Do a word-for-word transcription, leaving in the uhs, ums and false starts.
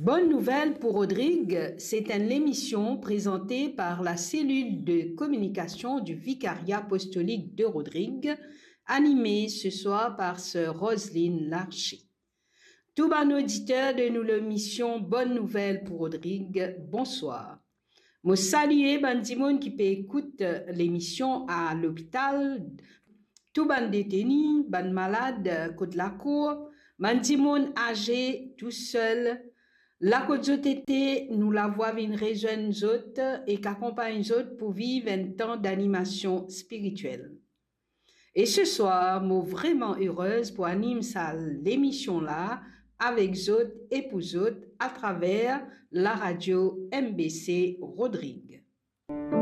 Bonne nouvelle pour Rodrigue, c'est une émission présentée par la cellule de communication du Vicariat apostolique de Rodrigue, animée ce soir par sœur Roselyne Larcher. Tout bon auditeur de nous l'émission Bonne nouvelle pour Rodrigue, bonsoir. Moi saluer bandimon qui peut écouter l'émission à l'hôpital, tout ban détenu, ban malade, côte la cour, bandimon âgé, tout seul. La côte tété, nous la voix une région autres et qu'accompagne autres pour vivre un temps d'animation spirituelle. Et ce soir, moi vraiment heureuse pour animer ça l'émission là avec autres et pour autres à travers la radio M B C Rodrigue.